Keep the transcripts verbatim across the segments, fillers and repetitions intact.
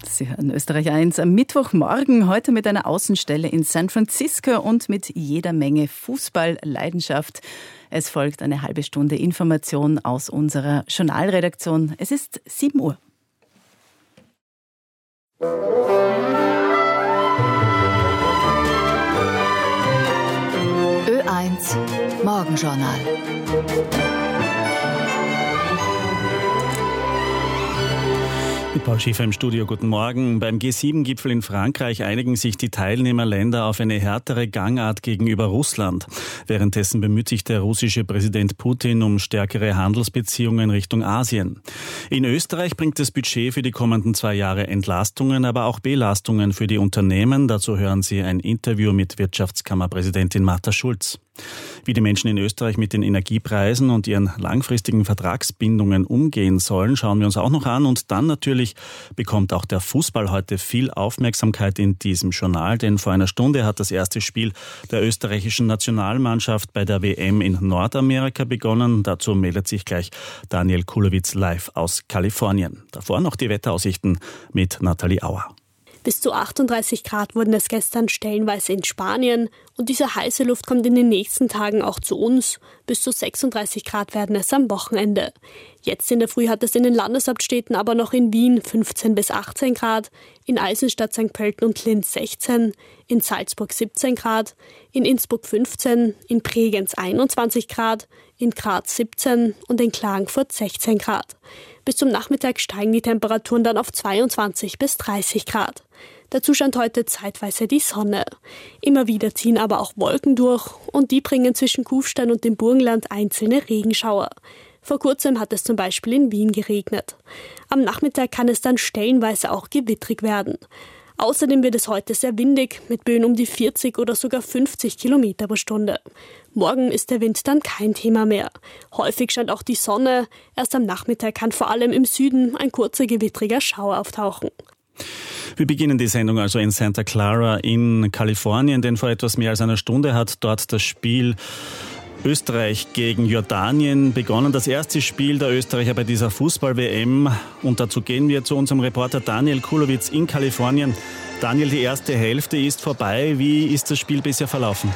Sie hören Österreich eins am Mittwochmorgen, heute mit einer Außenstelle in San Francisco und mit jeder Menge Fußballleidenschaft. Es folgt eine halbe Stunde Information aus unserer Journalredaktion. Es ist sieben Uhr. Ö eins Morgenjournal. Mit Paul Schäfer im Studio, guten Morgen. Beim G sieben Gipfel in Frankreich einigen sich die Teilnehmerländer auf eine härtere Gangart gegenüber Russland. Währenddessen bemüht sich der russische Präsident Putin um stärkere Handelsbeziehungen Richtung Asien. In Österreich bringt das Budget für die kommenden zwei Jahre Entlastungen, aber auch Belastungen für die Unternehmen. Dazu hören Sie ein Interview mit Wirtschaftskammerpräsidentin Martha Schulz. Wie die Menschen in Österreich mit den Energiepreisen und ihren langfristigen Vertragsbindungen umgehen sollen, schauen wir uns auch noch an. Und dann natürlich bekommt auch der Fußball heute viel Aufmerksamkeit in diesem Journal, denn vor einer Stunde hat das erste Spiel der österreichischen Nationalmannschaft bei der W M in Nordamerika begonnen. Dazu meldet sich gleich Daniel Kulowitz live aus Kalifornien. Davor noch die Wetteraussichten mit Nathalie Auer. Bis zu achtunddreißig Grad wurden es gestern stellenweise in Spanien und diese heiße Luft kommt in den nächsten Tagen auch zu uns. Bis zu sechsunddreißig Grad werden es am Wochenende. Jetzt in der Früh hat es in den Landeshauptstädten aber noch in Wien fünfzehn bis achtzehn Grad, in Eisenstadt, Sankt Pölten und Linz sechzehn, in Salzburg siebzehn Grad, in Innsbruck fünfzehn, in Bregenz einundzwanzig Grad, in Graz siebzehn und in Klagenfurt sechzehn Grad. Bis zum Nachmittag steigen die Temperaturen dann auf zweiundzwanzig bis dreißig Grad. Dazu scheint heute zeitweise die Sonne. Immer wieder ziehen aber auch Wolken durch und die bringen zwischen Kufstein und dem Burgenland einzelne Regenschauer. Vor kurzem hat es zum Beispiel in Wien geregnet. Am Nachmittag kann es dann stellenweise auch gewittrig werden. Außerdem wird es heute sehr windig, mit Böen um die vierzig oder sogar fünfzig Kilometer pro Stunde. Morgen ist der Wind dann kein Thema mehr. Häufig scheint auch die Sonne. Erst am Nachmittag kann vor allem im Süden ein kurzer gewittriger Schauer auftauchen. Wir beginnen die Sendung also in Santa Clara in Kalifornien, denn vor etwas mehr als einer Stunde hat dort das Spiel Österreich gegen Jordanien begonnen. Das erste Spiel der Österreicher bei dieser Fußball-W M. Und dazu gehen wir zu unserem Reporter Daniel Kulowitz in Kalifornien. Daniel, die erste Hälfte ist vorbei. Wie ist das Spiel bisher verlaufen?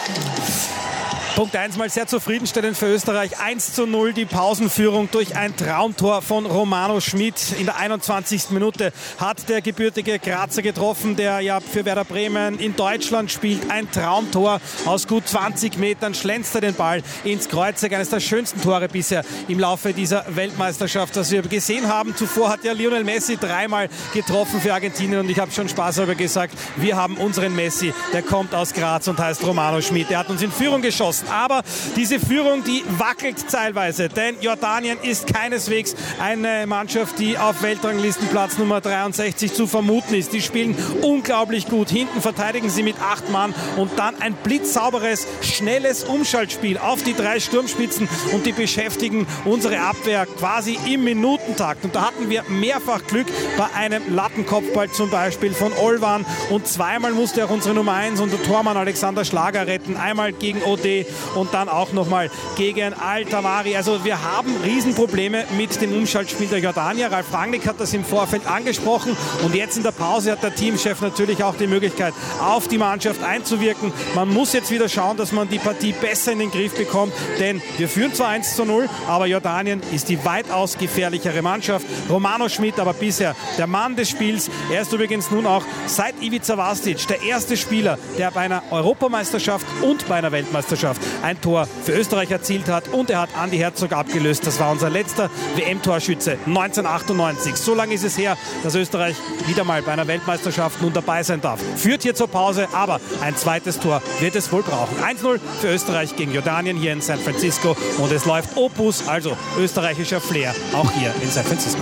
Punkt eins mal sehr zufriedenstellend für Österreich. eins zu null die Pausenführung durch ein Traumtor von Romano Schmid. In der einundzwanzigsten Minute hat der gebürtige Grazer getroffen, der ja für Werder Bremen in Deutschland spielt. Ein Traumtor aus gut zwanzig Metern, schlänzt er den Ball ins Kreuzeck. Eines der schönsten Tore bisher im Laufe dieser Weltmeisterschaft, das wir gesehen haben. Zuvor hat ja Lionel Messi dreimal getroffen für Argentinien und ich habe schon spaßhalber gesagt, wir haben unseren Messi, der kommt aus Graz und heißt Romano Schmid. Der hat uns in Führung geschossen. Aber diese Führung, die wackelt teilweise, denn Jordanien ist keineswegs eine Mannschaft, die auf Weltranglistenplatz Nummer dreiundsechzig zu vermuten ist. Die spielen unglaublich gut. Hinten verteidigen sie mit acht Mann und dann ein blitzsauberes, schnelles Umschaltspiel auf die drei Sturmspitzen und die beschäftigen unsere Abwehr quasi im Minutentakt. Und da hatten wir mehrfach Glück bei einem Lattenkopfball zum Beispiel von Olvan und zweimal musste auch unsere Nummer eins und der Tormann Alexander Schlager retten. Einmal gegen Ode und dann auch nochmal gegen Al-Tamari. Also wir haben Riesenprobleme mit dem Umschaltspiel der Jordanier. Ralf Rangnick hat das im Vorfeld angesprochen und jetzt in der Pause hat der Teamchef natürlich auch die Möglichkeit, auf die Mannschaft einzuwirken. Man muss jetzt wieder schauen, dass man die Partie besser in den Griff bekommt, denn wir führen zwar eins zu null, aber Jordanien ist die weitaus gefährlichere Mannschaft. Romano Schmid aber bisher der Mann des Spiels. Er ist übrigens nun auch seit Ivica Vastic der erste Spieler, der bei einer Europameisterschaft und bei einer Weltmeisterschaft ein Tor für Österreich erzielt hat und er hat Andi Herzog abgelöst. Das war unser letzter W M-Torschütze neunzehnhundertachtundneunzig. So lange ist es her, dass Österreich wieder mal bei einer Weltmeisterschaft nun dabei sein darf. Führt hier zur Pause, aber ein zweites Tor wird es wohl brauchen. eins null für Österreich gegen Jordanien hier in San Francisco und es läuft Opus, also österreichischer Flair, auch hier in San Francisco.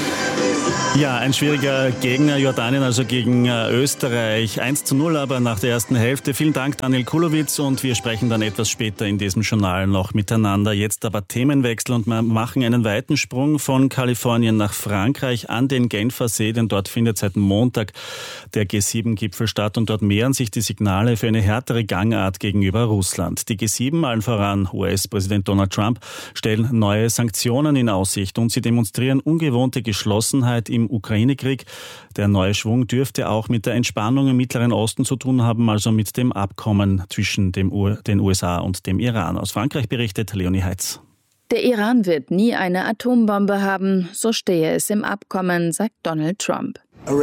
Ja, ein schwieriger Gegner, Jordanien also gegen äh, Österreich. eins zu null aber nach der ersten Hälfte. Vielen Dank, Daniel Kulowitz, und wir sprechen dann etwa etwas später in diesem Journal noch miteinander. Jetzt aber Themenwechsel und wir machen einen weiten Sprung von Kalifornien nach Frankreich an den Genfer See, denn dort findet seit Montag der G sieben Gipfel statt und dort mehren sich die Signale für eine härtere Gangart gegenüber Russland. Die G sieben, allen voran U S-Präsident Donald Trump, stellen neue Sanktionen in Aussicht und sie demonstrieren ungewohnte Geschlossenheit im Ukraine-Krieg. Der neue Schwung dürfte auch mit der Entspannung im Mittleren Osten zu tun haben, also mit dem Abkommen zwischen dem U- den U S A und dem Iran. Aus Frankreich berichtet Leonie Heitz. Der Iran wird nie eine Atombombe haben, so stehe es im Abkommen, sagt Donald Trump.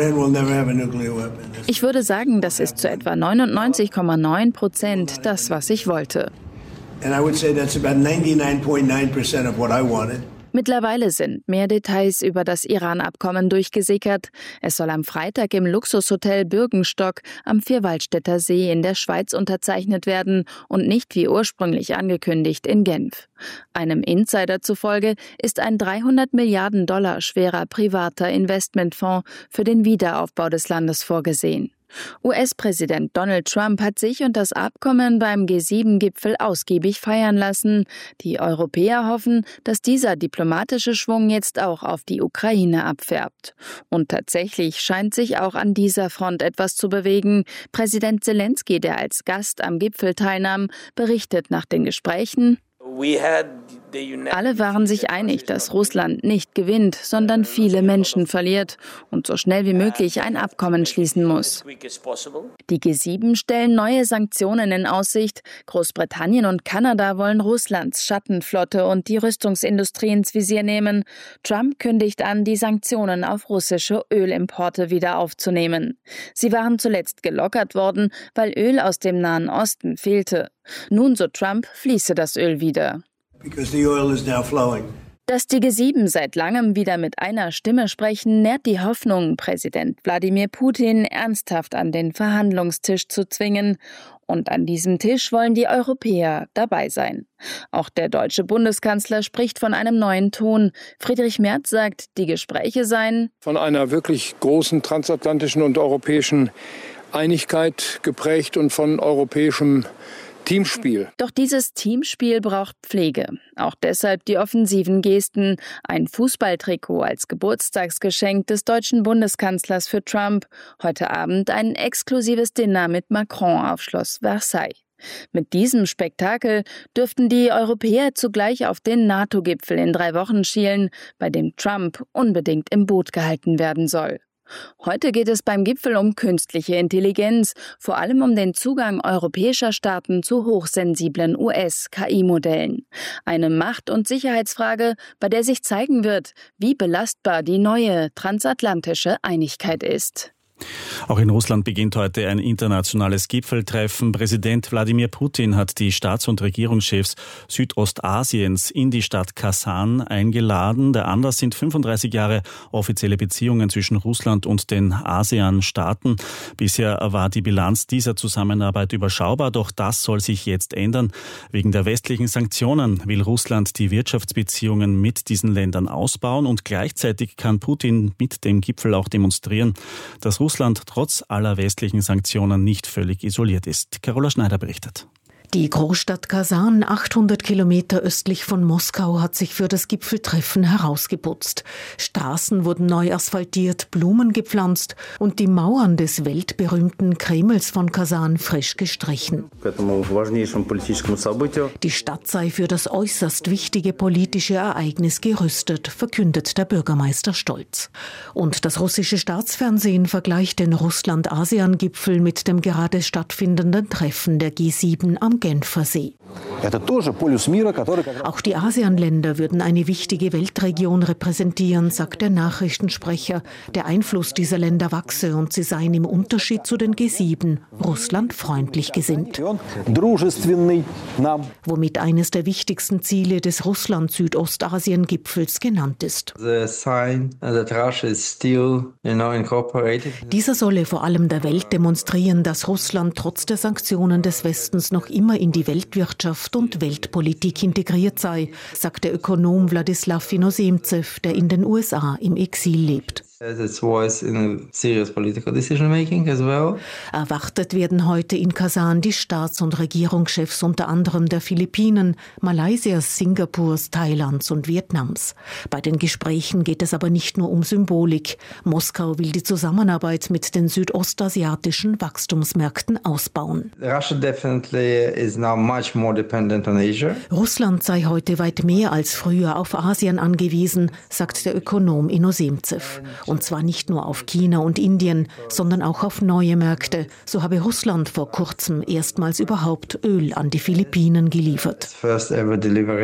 Ich würde sagen, das ist zu etwa neunundneunzig Komma neun Prozent das, was ich wollte. Mittlerweile sind mehr Details über das Iran-Abkommen durchgesickert. Es soll am Freitag im Luxushotel Bürgenstock am Vierwaldstätter See in der Schweiz unterzeichnet werden und nicht wie ursprünglich angekündigt in Genf. Einem Insider zufolge ist ein dreihundert Milliarden Dollar schwerer privater Investmentfonds für den Wiederaufbau des Landes vorgesehen. U S-Präsident Donald Trump hat sich und das Abkommen beim G sieben Gipfel ausgiebig feiern lassen. Die Europäer hoffen, dass dieser diplomatische Schwung jetzt auch auf die Ukraine abfärbt. Und tatsächlich scheint sich auch an dieser Front etwas zu bewegen. Präsident Zelensky, der als Gast am Gipfel teilnahm, berichtet nach den Gesprächen: Alle waren sich einig, dass Russland nicht gewinnt, sondern viele Menschen verliert und so schnell wie möglich ein Abkommen schließen muss. Die G sieben stellen neue Sanktionen in Aussicht. Großbritannien und Kanada wollen Russlands Schattenflotte und die Rüstungsindustrie ins Visier nehmen. Trump kündigt an, die Sanktionen auf russische Ölimporte wieder aufzunehmen. Sie waren zuletzt gelockert worden, weil Öl aus dem Nahen Osten fehlte. Nun, so Trump, fließe das Öl wieder. Dass die G sieben seit langem wieder mit einer Stimme sprechen, nährt die Hoffnung, Präsident Wladimir Putin ernsthaft an den Verhandlungstisch zu zwingen. Und an diesem Tisch wollen die Europäer dabei sein. Auch der deutsche Bundeskanzler spricht von einem neuen Ton. Friedrich Merz sagt, die Gespräche seien von einer wirklich großen transatlantischen und europäischen Einigkeit geprägt und von europäischem Teamspiel. Doch dieses Teamspiel braucht Pflege. Auch deshalb die offensiven Gesten. Ein Fußballtrikot als Geburtstagsgeschenk des deutschen Bundeskanzlers für Trump. Heute Abend ein exklusives Dinner mit Macron auf Schloss Versailles. Mit diesem Spektakel dürften die Europäer zugleich auf den NATO-Gipfel in drei Wochen schielen, bei dem Trump unbedingt im Boot gehalten werden soll. Heute geht es beim Gipfel um künstliche Intelligenz, vor allem um den Zugang europäischer Staaten zu hochsensiblen U S-K I-Modellen. Eine Macht- und Sicherheitsfrage, bei der sich zeigen wird, wie belastbar die neue transatlantische Einigkeit ist. Auch in Russland beginnt heute ein internationales Gipfeltreffen. Präsident Wladimir Putin hat die Staats- und Regierungschefs Südostasiens in die Stadt Kasan eingeladen. Der Anlass sind fünfunddreißig Jahre offizielle Beziehungen zwischen Russland und den ASEAN-Staaten. Bisher war die Bilanz dieser Zusammenarbeit überschaubar, doch das soll sich jetzt ändern. Wegen der westlichen Sanktionen will Russland die Wirtschaftsbeziehungen mit diesen Ländern ausbauen und gleichzeitig kann Putin mit dem Gipfel auch demonstrieren, dass Russland trotz aller westlichen Sanktionen nicht völlig isoliert ist. Carola Schneider berichtet. Die Großstadt Kasan, achthundert Kilometer östlich von Moskau, hat sich für das Gipfeltreffen herausgeputzt. Straßen wurden neu asphaltiert, Blumen gepflanzt und die Mauern des weltberühmten Kremls von Kasan frisch gestrichen. Die Stadt sei für das äußerst wichtige politische Ereignis gerüstet, verkündet der Bürgermeister stolz. Und das russische Staatsfernsehen vergleicht den Russland-ASEAN-Gipfel mit dem gerade stattfindenden Treffen der G sieben am Genfer See. Auch die ASEAN-Länder würden eine wichtige Weltregion repräsentieren, sagt der Nachrichtensprecher. Der Einfluss dieser Länder wachse und sie seien im Unterschied zu den G sieben Russland freundlich gesinnt. Womit eines der wichtigsten Ziele des Russland-Südostasien-Gipfels genannt ist. Dieser solle vor allem der Welt demonstrieren, dass Russland trotz der Sanktionen des Westens noch immer in die Weltwirtschaft und Weltpolitik integriert sei, sagt der Ökonom Wladislaw Inozemtsew, der in den U S A im Exil lebt. Erwartet werden heute in Kasan die Staats- und Regierungschefs unter anderem der Philippinen, Malaysias, Singapurs, Thailands und Vietnams. Bei den Gesprächen geht es aber nicht nur um Symbolik. Moskau will die Zusammenarbeit mit den südostasiatischen Wachstumsmärkten ausbauen. Russland sei heute weit mehr als früher auf Asien angewiesen, sagt der Ökonom Inozemtsev. Und zwar nicht nur auf China und Indien, sondern auch auf neue Märkte. So habe Russland vor kurzem erstmals überhaupt Öl an die Philippinen geliefert. Für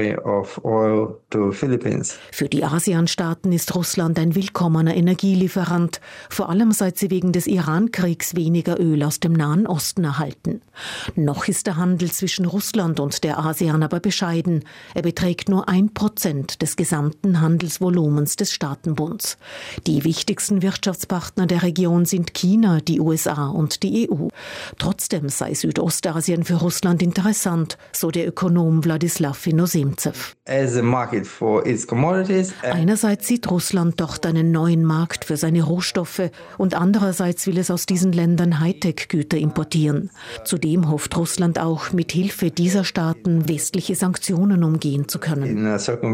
die ASEAN-Staaten ist Russland ein willkommener Energielieferant, vor allem seit sie wegen des Iran-Kriegs weniger Öl aus dem Nahen Osten erhalten. Noch ist der Handel zwischen Russland und der ASEAN aber bescheiden. Er beträgt nur ein Prozent des gesamten Handelsvolumens des Staatenbunds. Die wichtigsten Wirtschaftspartner der Region sind China, die U S A und die E U. Trotzdem sei Südostasien für Russland interessant, so der Ökonom Wladislaw Inozemtsev. Einerseits sieht Russland dort einen neuen Markt für seine Rohstoffe und andererseits will es aus diesen Ländern Hightech-Güter importieren. Zudem hofft Russland auch, mit Hilfe dieser Staaten westliche Sanktionen umgehen zu können.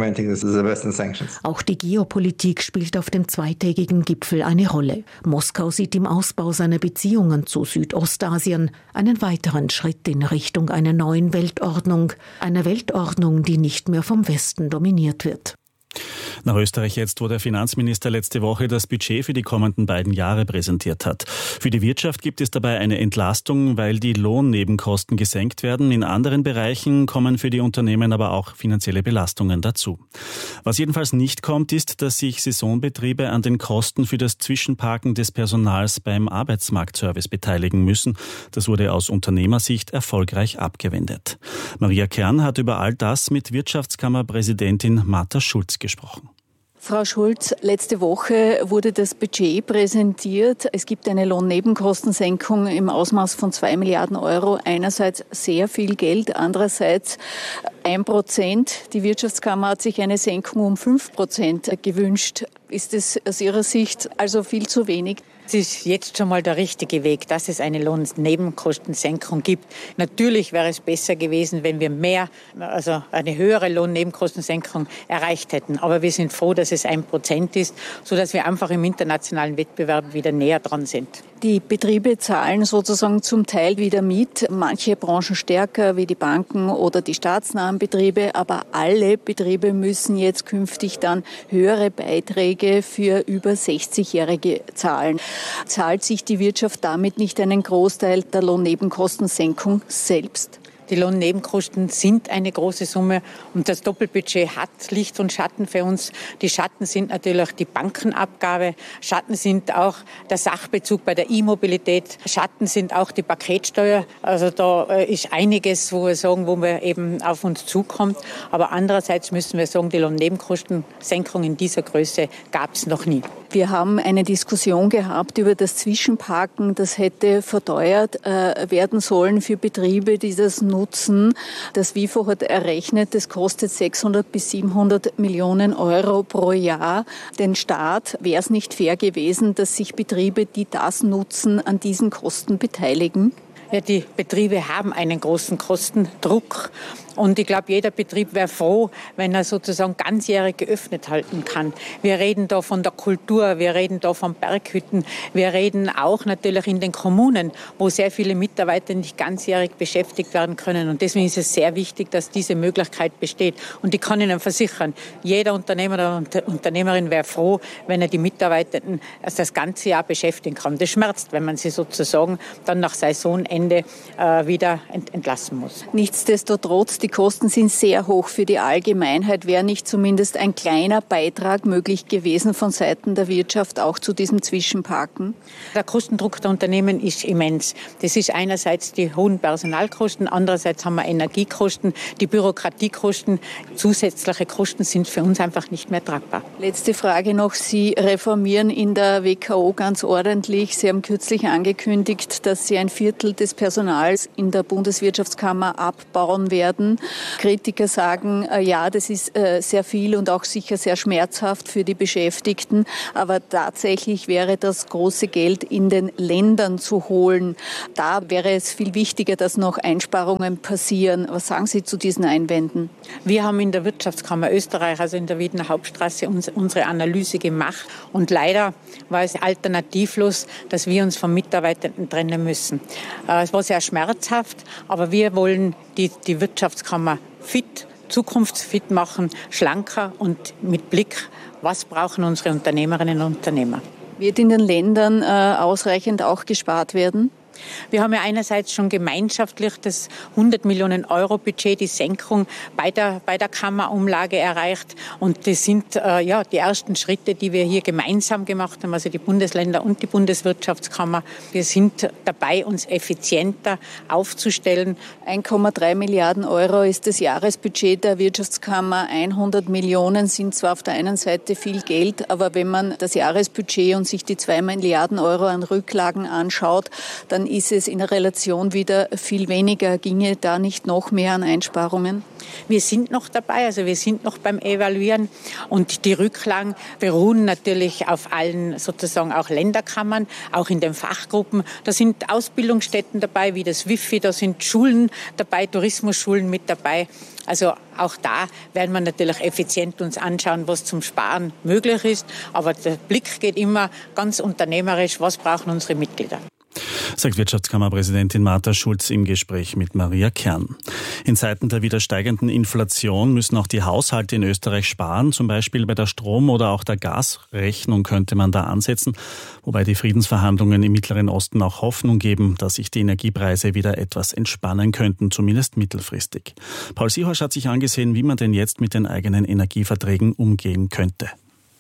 Auch die Geopolitik spielt auf dem zweitägigen Gipfel eine Rolle. Moskau sieht im Ausbau seiner Beziehungen zu Südostasien einen weiteren Schritt in Richtung einer neuen Weltordnung, einer Weltordnung, die nicht mehr vom Westen dominiert wird. Nach Österreich jetzt, wo der Finanzminister letzte Woche das Budget für die kommenden beiden Jahre präsentiert hat. Für die Wirtschaft gibt es dabei eine Entlastung, weil die Lohnnebenkosten gesenkt werden. In anderen Bereichen kommen für die Unternehmen aber auch finanzielle Belastungen dazu. Was jedenfalls nicht kommt, ist, dass sich Saisonbetriebe an den Kosten für das Zwischenparken des Personals beim Arbeitsmarktservice beteiligen müssen. Das wurde aus Unternehmersicht erfolgreich abgewendet. Maria Kern hat über all das mit Wirtschaftskammerpräsidentin Martha Schulz gesprochen. Frau Schulz, letzte Woche wurde das Budget präsentiert. Es gibt eine Lohnnebenkostensenkung im Ausmaß von zwei Milliarden Euro. Einerseits sehr viel Geld, andererseits ein Prozent. Die Wirtschaftskammer hat sich eine Senkung um fünf Prozent gewünscht. Ist es aus Ihrer Sicht also viel zu wenig? Es ist jetzt schon mal der richtige Weg, dass es eine Lohnnebenkostensenkung gibt. Natürlich wäre es besser gewesen, wenn wir mehr, also eine höhere Lohnnebenkostensenkung erreicht hätten. Aber wir sind froh, dass es ein Prozent ist, sodass wir einfach im internationalen Wettbewerb wieder näher dran sind. Die Betriebe zahlen sozusagen zum Teil wieder mit. Manche Branchen stärker, wie die Banken oder die staatsnahen Betriebe. Aber alle Betriebe müssen jetzt künftig dann höhere Beiträge für über sechzigjährige zahlen. Zahlt sich die Wirtschaft damit nicht einen Großteil der Lohnnebenkostensenkung selbst? Die Lohnnebenkosten sind eine große Summe und das Doppelbudget hat Licht und Schatten für uns. Die Schatten sind natürlich auch die Bankenabgabe, Schatten sind auch der Sachbezug bei der E-Mobilität, Schatten sind auch die Paketsteuer. Also da ist einiges, wo wir sagen, wo wir eben auf uns zukommt. Aber andererseits müssen wir sagen, die Lohnnebenkostensenkung in dieser Größe gab es noch nie. Wir haben eine Diskussion gehabt über das Zwischenparken. Das hätte verteuert äh, werden sollen für Betriebe, die das nutzen. Das WIFO hat errechnet, das kostet sechshundert bis siebenhundert Millionen Euro pro Jahr. Den Staat wäre es nicht fair gewesen, dass sich Betriebe, die das nutzen, an diesen Kosten beteiligen? Ja, die Betriebe haben einen großen Kostendruck. Und ich glaube, jeder Betrieb wäre froh, wenn er sozusagen ganzjährig geöffnet halten kann. Wir reden da von der Kultur, wir reden da von Berghütten, wir reden auch natürlich in den Kommunen, wo sehr viele Mitarbeiter nicht ganzjährig beschäftigt werden können. Und deswegen ist es sehr wichtig, dass diese Möglichkeit besteht. Und ich kann Ihnen versichern, jeder Unternehmer oder Unternehmerin wäre froh, wenn er die Mitarbeitenden das ganze Jahr beschäftigen kann. Das schmerzt, wenn man sie sozusagen dann nach Saisonende äh, wieder ent- entlassen muss. Nichtsdestotrotz, die Kosten sind sehr hoch für die Allgemeinheit. Wäre nicht zumindest ein kleiner Beitrag möglich gewesen von Seiten der Wirtschaft auch zu diesem Zwischenparken? Der Kostendruck der Unternehmen ist immens. Das ist einerseits die hohen Personalkosten, andererseits haben wir Energiekosten, die Bürokratiekosten. Zusätzliche Kosten sind für uns einfach nicht mehr tragbar. Letzte Frage noch. Sie reformieren in der W K O ganz ordentlich. Sie haben kürzlich angekündigt, dass Sie ein Viertel des des Personals in der Bundeswirtschaftskammer abbauen werden. Kritiker sagen, äh, ja, das ist äh, sehr viel und auch sicher sehr schmerzhaft für die Beschäftigten, aber tatsächlich wäre das große Geld in den Ländern zu holen. Da wäre es viel wichtiger, dass noch Einsparungen passieren. Was sagen Sie zu diesen Einwänden? Wir haben in der Wirtschaftskammer Österreich, also in der Wiener Hauptstraße, uns, unsere Analyse gemacht. Und leider war es alternativlos, dass wir uns von Mitarbeitenden trennen müssen. Es war sehr schmerzhaft, aber wir wollen die, die Wirtschaftskammer fit, zukunftsfit machen, schlanker und mit Blick, was brauchen unsere Unternehmerinnen und Unternehmer. Wird in den Ländern äh, ausreichend auch gespart werden? Wir haben ja einerseits schon gemeinschaftlich das hundert Millionen Euro Budget, die Senkung bei der, bei der Kammerumlage erreicht. Und das sind äh, ja, die ersten Schritte, die wir hier gemeinsam gemacht haben, also die Bundesländer und die Bundeswirtschaftskammer. Wir sind dabei, uns effizienter aufzustellen. eins Komma drei Milliarden Euro ist das Jahresbudget der Wirtschaftskammer. hundert Millionen sind zwar auf der einen Seite viel Geld, aber wenn man das Jahresbudget und sich die zwei Milliarden Euro an Rücklagen anschaut, dann ist es in Relation wieder viel weniger. Ginge da nicht noch mehr an Einsparungen? Wir sind noch dabei, also wir sind noch beim Evaluieren und die Rücklagen beruhen natürlich auf allen sozusagen auch Länderkammern, auch in den Fachgruppen. Da sind Ausbildungsstätten dabei, wie das Wifi, da sind Schulen dabei, Tourismusschulen mit dabei. Also auch da werden wir natürlich effizient uns anschauen, was zum Sparen möglich ist. Aber der Blick geht immer ganz unternehmerisch, was brauchen unsere Mitglieder. Sagt Wirtschaftskammerpräsidentin Martha Schulz im Gespräch mit Maria Kern. In Zeiten der wieder steigenden Inflation müssen auch die Haushalte in Österreich sparen. Zum Beispiel bei der Strom- oder auch der Gasrechnung könnte man da ansetzen. Wobei die Friedensverhandlungen im Mittleren Osten auch Hoffnung geben, dass sich die Energiepreise wieder etwas entspannen könnten, zumindest mittelfristig. Paul Sihorsch hat sich angesehen, wie man denn jetzt mit den eigenen Energieverträgen umgehen könnte.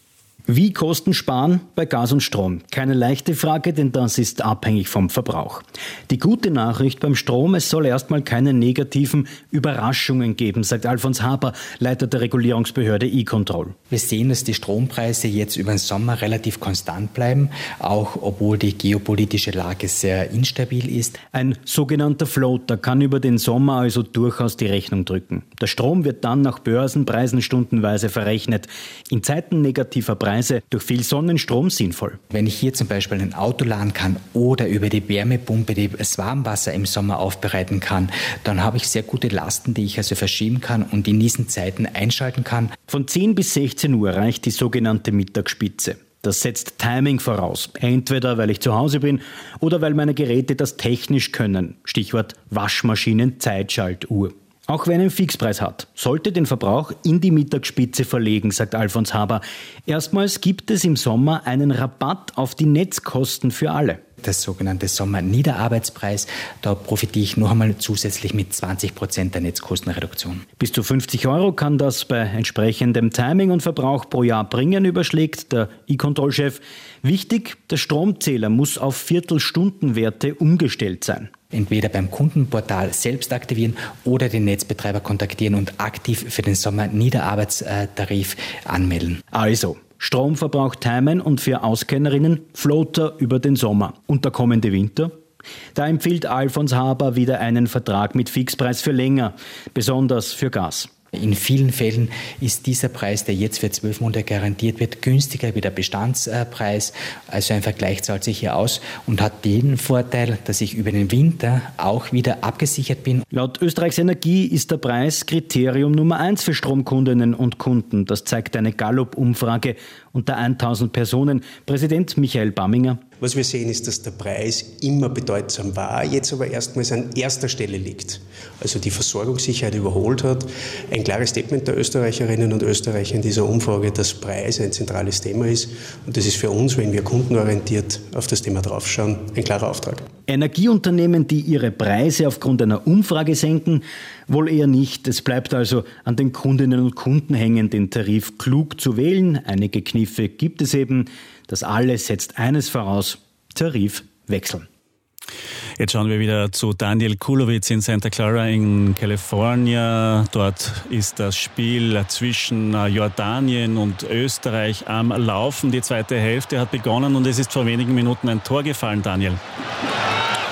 Wie Kosten sparen bei Gas und Strom? Keine leichte Frage, denn das ist abhängig vom Verbrauch. Die gute Nachricht beim Strom, es soll erstmal keine negativen Überraschungen geben, sagt Alfons Haber, Leiter der Regulierungsbehörde E-Control. Wir sehen, dass die Strompreise jetzt über den Sommer relativ konstant bleiben, auch obwohl die geopolitische Lage sehr instabil ist. Ein sogenannter Floater kann über den Sommer also durchaus die Rechnung drücken. Der Strom wird dann nach Börsenpreisen stundenweise verrechnet. In Zeiten negativer Preise durch viel Sonnenstrom sinnvoll. Wenn ich hier zum Beispiel ein Auto laden kann oder über die Wärmepumpe das Warmwasser im Sommer aufbereiten kann, dann habe ich sehr gute Lasten, die ich also verschieben kann und in diesen Zeiten einschalten kann. Von zehn bis sechzehn Uhr reicht die sogenannte Mittagsspitze. Das setzt Timing voraus. Entweder weil ich zu Hause bin oder weil meine Geräte das technisch können. Stichwort Waschmaschinen, Zeitschaltuhr. Auch wer einen Fixpreis hat, sollte den Verbrauch in die Mittagsspitze verlegen, sagt Alfons Haber. Erstmals gibt es im Sommer einen Rabatt auf die Netzkosten für alle. Das sogenannte Sommer-Niederarbeitspreis, da profitiere ich noch einmal zusätzlich mit zwanzig Prozent der Netzkostenreduktion. Bis zu fünfzig Euro kann das bei entsprechendem Timing und Verbrauch pro Jahr bringen, überschlägt der E-Control-Chef. Wichtig, der Stromzähler muss auf Viertelstundenwerte umgestellt sein. Entweder beim Kundenportal selbst aktivieren oder den Netzbetreiber kontaktieren und aktiv für den Sommer-Niederarbeitstarif anmelden. Also, Stromverbrauch timen und für Auskennerinnen Floater über den Sommer. Und der kommende Winter? Da empfiehlt Alfons Haber wieder einen Vertrag mit Fixpreis für länger, besonders für Gas. In vielen Fällen ist dieser Preis, der jetzt für zwölf Monate garantiert wird, günstiger wie der Bestandspreis. Also ein Vergleich zahlt sich hier aus und hat den Vorteil, dass ich über den Winter auch wieder abgesichert bin. Laut Österreichs Energie ist der Preis Kriterium Nummer eins für Stromkundinnen und Kunden. Das zeigt eine Gallup-Umfrage unter tausend Personen. Präsident Michael Bamminger. Was wir sehen, ist, dass der Preis immer bedeutsam war, jetzt aber erstmals an erster Stelle liegt. Also die Versorgungssicherheit überholt hat. Ein klares Statement der Österreicherinnen und Österreicher in dieser Umfrage, dass Preis ein zentrales Thema ist. Und das ist für uns, wenn wir kundenorientiert auf das Thema draufschauen, ein klarer Auftrag. Energieunternehmen, die ihre Preise aufgrund einer Umfrage senken, wohl eher nicht. Es bleibt also an den Kundinnen und Kunden hängen, den Tarif klug zu wählen. Einige Kniffe gibt es eben. Das alles setzt eines voraus: Tarif wechseln. Jetzt schauen wir wieder zu Daniel Kulowitz in Santa Clara in Kalifornien. Dort ist das Spiel zwischen Jordanien und Österreich am Laufen. Die zweite Hälfte hat begonnen und es ist vor wenigen Minuten ein Tor gefallen, Daniel.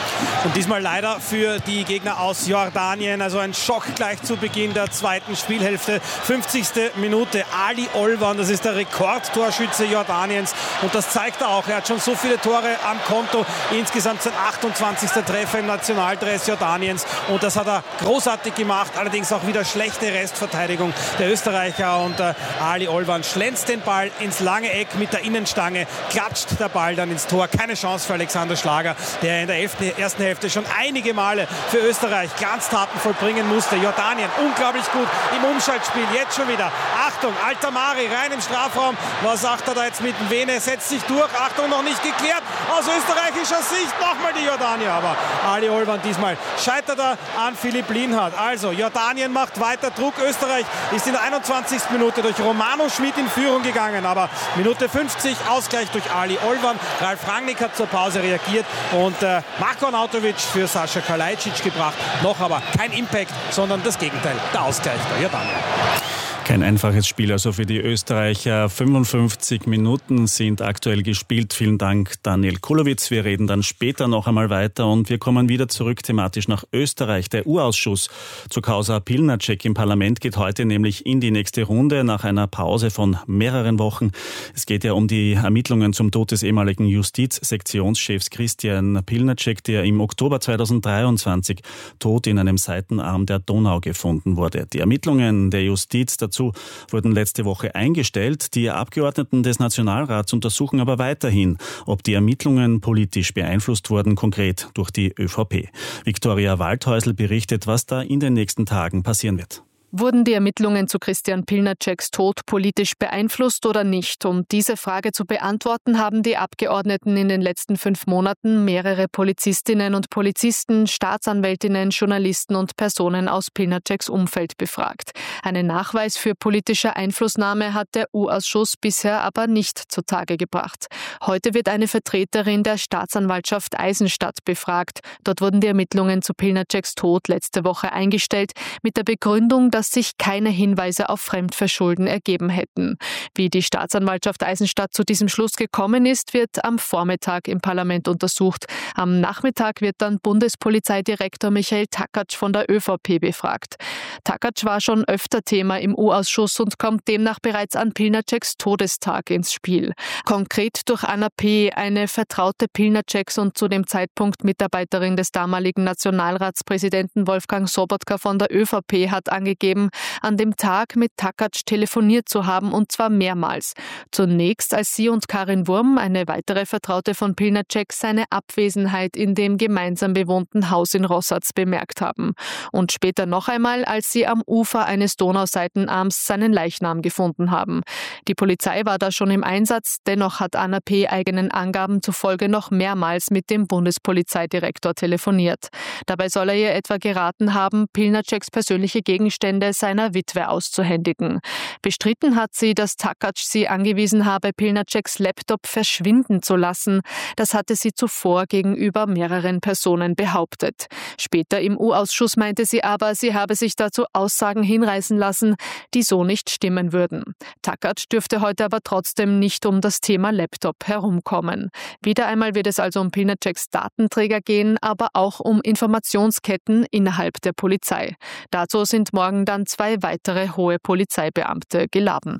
Und diesmal leider für die Gegner aus Jordanien. Also ein Schock gleich zu Beginn der zweiten Spielhälfte. fünfzigste Minute. Ali Olvan, das ist der Rekordtorschütze Jordaniens. Und das zeigt er auch. Er hat schon so viele Tore am Konto. Insgesamt sein achtundzwanzigster Treffer im Nationaldress Jordaniens. Und das hat er großartig gemacht. Allerdings auch wieder schlechte Restverteidigung der Österreicher. Und äh, Ali Olvan schlänzt den Ball ins lange Eck mit der Innenstange. Klatscht der Ball dann ins Tor. Keine Chance für Alexander Schlager, der in der ersten Hälfte schon einige Male für Österreich Glanztaten vollbringen musste. Jordanien unglaublich gut im Umschaltspiel. Jetzt schon wieder. Achtung, Altamari rein im Strafraum. Was sagt er da jetzt mit dem Vene? Setzt sich durch. Achtung, noch nicht geklärt. Aus österreichischer Sicht nochmal die Jordanier. Aber Ali Olvan diesmal scheitert er an Philipp Lienhardt. Also Jordanien macht weiter Druck. Österreich ist in der einundzwanzigsten Minute durch Romano Schmid in Führung gegangen. Aber Minute fünfzig, Ausgleich durch Ali Olvan. Ralf Rangnick hat zur Pause reagiert und äh, Marko Arnautovic für Sascha Kalajdzic gebracht. Noch aber kein Impact, sondern das Gegenteil. Der Ausgleich der Jordanier. Kein einfaches Spiel also für die Österreicher. fünfundfünfzig Minuten sind aktuell gespielt. Vielen Dank, Daniel Kulowitz. Wir reden dann später noch einmal weiter und wir kommen wieder zurück thematisch nach Österreich. Der U-Ausschuss zur Causa Pilnacek im Parlament geht heute nämlich in die nächste Runde nach einer Pause von mehreren Wochen. Es geht ja um die Ermittlungen zum Tod des ehemaligen Justizsektionschefs Christian Pilnacek, der im Oktober zweitausenddreiundzwanzig tot in einem Seitenarm der Donau gefunden wurde. Die Ermittlungen der Justiz dazu wurden letzte Woche eingestellt. Die Abgeordneten des Nationalrats untersuchen aber weiterhin, ob die Ermittlungen politisch beeinflusst wurden, konkret durch die ÖVP. Viktoria Waldhäusl berichtet, was da in den nächsten Tagen passieren wird. Wurden die Ermittlungen zu Christian Pilnaceks Tod politisch beeinflusst oder nicht? Um diese Frage zu beantworten, haben die Abgeordneten in den letzten fünf Monaten mehrere Polizistinnen und Polizisten, Staatsanwältinnen, Journalisten und Personen aus Pilnaceks Umfeld befragt. Einen Nachweis für politische Einflussnahme hat der U-Ausschuss bisher aber nicht zutage gebracht. Heute wird eine Vertreterin der Staatsanwaltschaft Eisenstadt befragt. Dort wurden die Ermittlungen zu Pilnaceks Tod letzte Woche eingestellt, mit der Begründung, dass sich keine Hinweise auf Fremdverschulden ergeben hätten. Wie die Staatsanwaltschaft Eisenstadt zu diesem Schluss gekommen ist, wird am Vormittag im Parlament untersucht. Am Nachmittag wird dann Bundespolizeidirektor Michael Takatsch von der ÖVP befragt. Takatsch war schon öfter Thema im U-Ausschuss und kommt demnach bereits an Pilnaceks Todestag ins Spiel. Konkret durch Anna P., eine Vertraute Pilnaceks und zu dem Zeitpunkt Mitarbeiterin des damaligen Nationalratspräsidenten Wolfgang Sobotka von der ÖVP, hat angegeben, an dem Tag mit Takatsch telefoniert zu haben, und zwar mehrmals. Zunächst, als sie und Karin Wurm, eine weitere Vertraute von Pilnacek, seine Abwesenheit in dem gemeinsam bewohnten Haus in Rossatz bemerkt haben. Und später noch einmal, als sie am Ufer eines Donauseitenarms seinen Leichnam gefunden haben. Die Polizei war da schon im Einsatz, dennoch hat Anna P. eigenen Angaben zufolge noch mehrmals mit dem Bundespolizeidirektor telefoniert. Dabei soll er ihr etwa geraten haben, Pilnaceks persönliche Gegenstände seiner Witwe auszuhändigen. Bestritten hat sie, dass Takatsch sie angewiesen habe, Pilnaceks Laptop verschwinden zu lassen. Das hatte sie zuvor gegenüber mehreren Personen behauptet. Später im U-Ausschuss meinte sie aber, sie habe sich dazu Aussagen hinreißen lassen, die so nicht stimmen würden. Takatsch dürfte heute aber trotzdem nicht um das Thema Laptop herumkommen. Wieder einmal wird es also um Pilnaceks Datenträger gehen, aber auch um Informationsketten innerhalb der Polizei. Dazu sind morgen dann zwei weitere hohe Polizeibeamte geladen.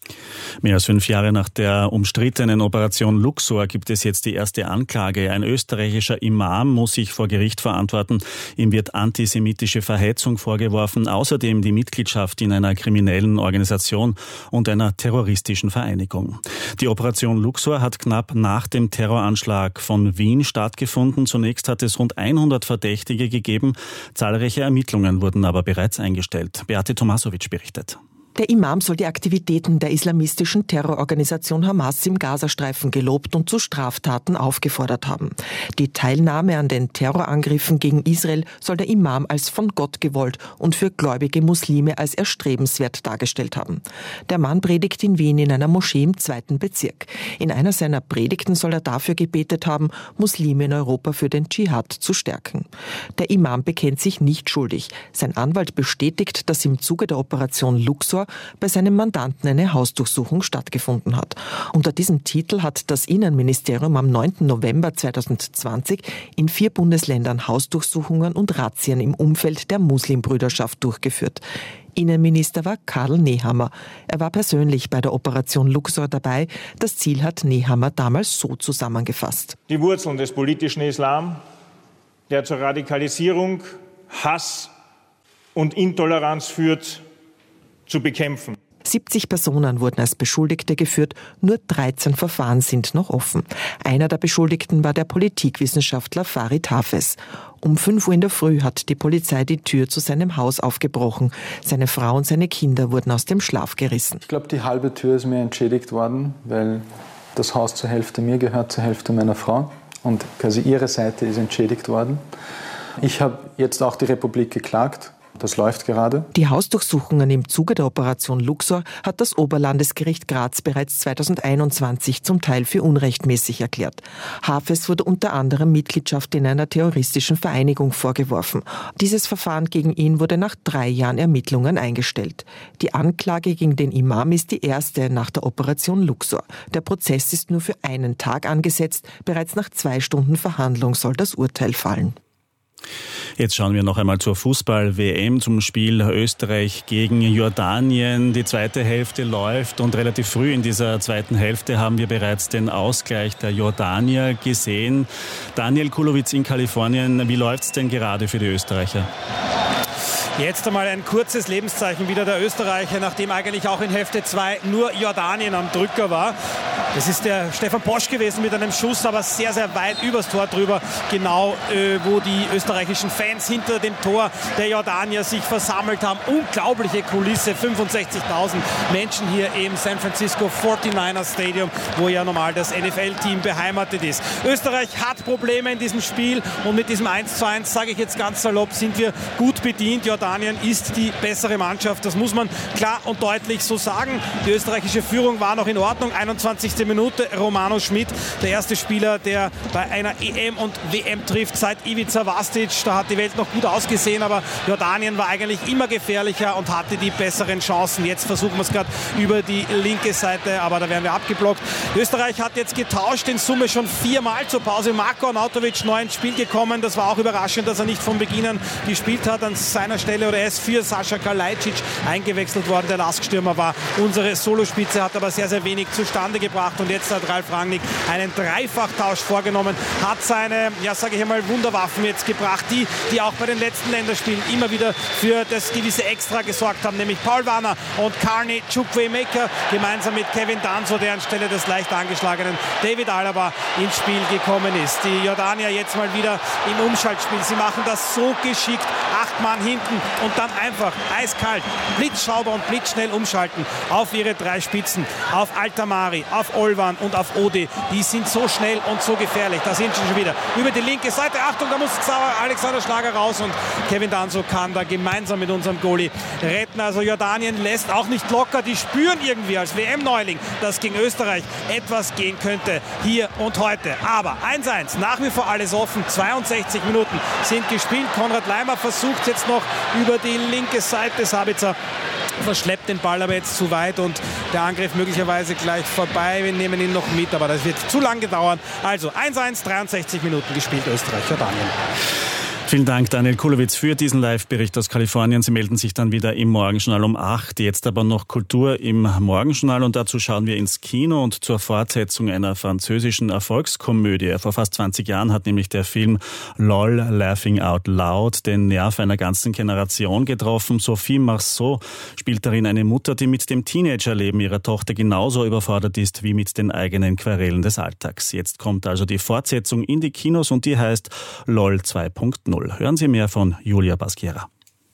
Mehr als fünf Jahre nach der umstrittenen Operation Luxor gibt es jetzt die erste Anklage. Ein österreichischer Imam muss sich vor Gericht verantworten. Ihm wird antisemitische Verhetzung vorgeworfen, außerdem die Mitgliedschaft in einer kriminellen Organisation und einer terroristischen Vereinigung. Die Operation Luxor hat knapp nach dem Terroranschlag von Wien stattgefunden. Zunächst hat es rund hundert Verdächtige gegeben. Zahlreiche Ermittlungen wurden aber bereits eingestellt. Beate Tomasovic berichtet. Der Imam soll die Aktivitäten der islamistischen Terrororganisation Hamas im Gazastreifen gelobt und zu Straftaten aufgefordert haben. Die Teilnahme an den Terrorangriffen gegen Israel soll der Imam als von Gott gewollt und für gläubige Muslime als erstrebenswert dargestellt haben. Der Mann predigt in Wien in einer Moschee im zweiten Bezirk. In einer seiner Predigten soll er dafür gebetet haben, Muslime in Europa für den Dschihad zu stärken. Der Imam bekennt sich nicht schuldig. Sein Anwalt bestätigt, dass im Zuge der Operation Luxor Luxor bei seinem Mandanten eine Hausdurchsuchung stattgefunden hat. Unter diesem Titel hat das Innenministerium am neunten November zweitausendzwanzig in vier Bundesländern Hausdurchsuchungen und Razzien im Umfeld der Muslimbrüderschaft durchgeführt. Innenminister war Karl Nehammer. Er war persönlich bei der Operation Luxor dabei. Das Ziel hat Nehammer damals so zusammengefasst: Die Wurzeln des politischen Islam, der zur Radikalisierung, Hass und Intoleranz führt, zu bekämpfen. siebzig Personen wurden als Beschuldigte geführt, nur dreizehn Verfahren sind noch offen. Einer der Beschuldigten war der Politikwissenschaftler Farid Hafez. Um fünf Uhr in der Früh hat die Polizei die Tür zu seinem Haus aufgebrochen. Seine Frau und seine Kinder wurden aus dem Schlaf gerissen. Ich glaube, die halbe Tür ist mir entschädigt worden, weil das Haus zur Hälfte mir gehört, zur Hälfte meiner Frau. Und quasi ihre Seite ist entschädigt worden. Ich habe jetzt auch die Republik geklagt. Das läuft gerade. Die Hausdurchsuchungen im Zuge der Operation Luxor hat das Oberlandesgericht Graz bereits zweitausendeinundzwanzig zum Teil für unrechtmäßig erklärt. Hafez wurde unter anderem Mitgliedschaft in einer terroristischen Vereinigung vorgeworfen. Dieses Verfahren gegen ihn wurde nach drei Jahren Ermittlungen eingestellt. Die Anklage gegen den Imam ist die erste nach der Operation Luxor. Der Prozess ist nur für einen Tag angesetzt. Bereits nach zwei Stunden Verhandlung soll das Urteil fallen. Jetzt schauen wir noch einmal zur Fußball-W M, zum Spiel Österreich gegen Jordanien. Die zweite Hälfte läuft und relativ früh in dieser zweiten Hälfte haben wir bereits den Ausgleich der Jordanier gesehen. Daniel Kulowitz in Kalifornien, wie läuft's denn gerade für die Österreicher? Jetzt einmal ein kurzes Lebenszeichen wieder der Österreicher, nachdem eigentlich auch in Hälfte zwei nur Jordanien am Drücker war. Das ist der Stefan Posch gewesen mit einem Schuss, aber sehr, sehr weit übers Tor drüber. Genau, äh, wo die österreichischen Fans hinter dem Tor der Jordanier sich versammelt haben. Unglaubliche Kulisse, fünfundsechzigtausend Menschen hier im San Francisco forty-niners Stadium, wo ja normal das N F L-Team beheimatet ist. Österreich hat Probleme in diesem Spiel und mit diesem eins zu eins, sage ich jetzt ganz salopp, sind wir gut bedient. Jordanien ist die bessere Mannschaft, das muss man klar und deutlich so sagen. Die österreichische Führung war noch in Ordnung, einundzwanzigste Minute, Romano Schmid, der erste Spieler, der bei einer E M und W M trifft seit Ivica Vastic. Da hat die Welt noch gut ausgesehen, aber Jordanien war eigentlich immer gefährlicher und hatte die besseren Chancen. Jetzt versuchen wir es gerade über die linke Seite, aber da werden wir abgeblockt. Österreich hat jetzt getauscht, in Summe schon viermal zur Pause. Marko Arnautovic neu ins Spiel gekommen. Das war auch überraschend, dass er nicht von Beginn an gespielt hat an seiner Stelle, oder er ist für Sascha Kalajdzic eingewechselt worden. Der Laststürmer war unsere Solospitze, hat aber sehr, sehr wenig zustande gebracht. Und jetzt hat Ralf Rangnick einen Dreifachtausch vorgenommen, hat seine, ja sage ich einmal, Wunderwaffen jetzt gebracht, die, die auch bei den letzten Länderspielen immer wieder für das gewisse Extra gesorgt haben, nämlich Paul Warner und Carney Chukwuemeka gemeinsam mit Kevin Danso, der anstelle des leicht angeschlagenen David Alaba ins Spiel gekommen ist. Die Jordanier jetzt mal wieder im Umschaltspiel. Sie machen das so geschickt, acht Mann hinten und dann einfach eiskalt, blitzschauber und blitzschnell umschalten auf ihre drei Spitzen, auf Altamari, auf Olvan und auf Odi. Die sind so schnell und so gefährlich. Da sind sie schon wieder über die linke Seite. Achtung, da muss Alexander Schlager raus und Kevin Danso kann da gemeinsam mit unserem Goalie retten. Also Jordanien lässt auch nicht locker. Die spüren irgendwie als W M-Neuling, dass gegen Österreich etwas gehen könnte hier und heute. Aber eins eins, nach wie vor alles offen. zweiundsechzig Minuten sind gespielt. Konrad Leimer versucht jetzt noch über die linke Seite. Sabitzer verschleppt den Ball aber jetzt zu weit und der Angriff möglicherweise gleich vorbei. Wir nehmen ihn noch mit, aber das wird zu lange dauern. Also eins eins, dreiundsechzig Minuten gespielt, Österreich, Jordanien. Vielen Dank, Daniel Kulowitz, für diesen Live-Bericht aus Kalifornien. Sie melden sich dann wieder im Morgenjournal um acht. Jetzt aber noch Kultur im Morgenjournal und dazu schauen wir ins Kino und zur Fortsetzung einer französischen Erfolgskomödie. Vor fast zwanzig Jahren hat nämlich der Film LOL, Laughing Out Loud, den Nerv einer ganzen Generation getroffen. Sophie Marceau spielt darin eine Mutter, die mit dem Teenagerleben ihrer Tochter genauso überfordert ist wie mit den eigenen Querelen des Alltags. Jetzt kommt also die Fortsetzung in die Kinos und die heißt LOL zwei Punkt null. Hören Sie mehr von Julia Basquiera.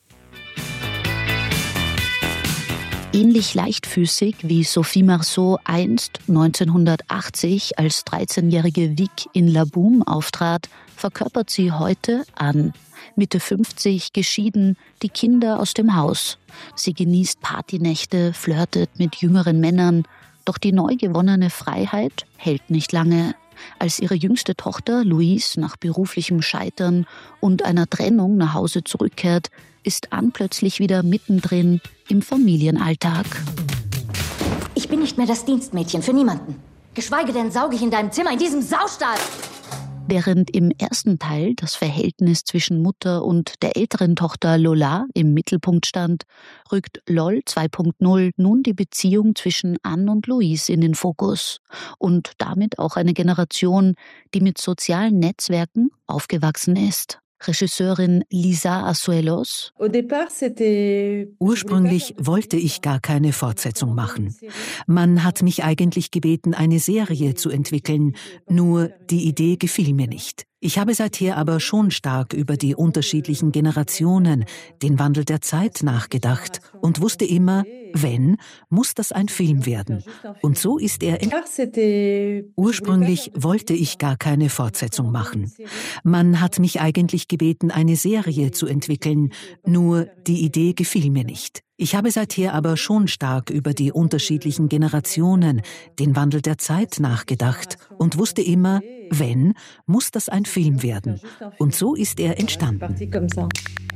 Ähnlich leichtfüßig wie Sophie Marceau einst neunzehnhundertachtzig als dreizehnjährige Vic in La Boum auftrat, verkörpert sie heute an. Mitte fünfzig, geschieden, die Kinder aus dem Haus. Sie genießt Partynächte, flirtet mit jüngeren Männern, doch die neu gewonnene Freiheit hält nicht lange. Als ihre jüngste Tochter Louise nach beruflichem Scheitern und einer Trennung nach Hause zurückkehrt, ist Anne plötzlich wieder mittendrin im Familienalltag. Ich bin nicht mehr das Dienstmädchen für niemanden. Geschweige denn sauge ich in deinem Zimmer in diesem Saustall. Während im ersten Teil das Verhältnis zwischen Mutter und der älteren Tochter Lola im Mittelpunkt stand, rückt LOL zwei Punkt null nun die Beziehung zwischen Anne und Louise in den Fokus und damit auch eine Generation, die mit sozialen Netzwerken aufgewachsen ist. Regisseurin Lisa Azuelos. Ursprünglich wollte ich gar keine Fortsetzung machen. Man hat mich eigentlich gebeten, eine Serie zu entwickeln, nur die Idee gefiel mir nicht. Ich habe seither aber schon stark über die unterschiedlichen Generationen, den Wandel der Zeit nachgedacht und wusste immer, wenn, muss das ein Film werden. Und so ist er entstanden. Ursprünglich wollte ich gar keine Fortsetzung machen. Man hat mich eigentlich gebeten, eine Serie zu entwickeln, nur die Idee gefiel mir nicht. Ich habe seither aber schon stark über die unterschiedlichen Generationen, den Wandel der Zeit nachgedacht und wusste immer, wenn, muss das ein Film werden. Und so ist er entstanden.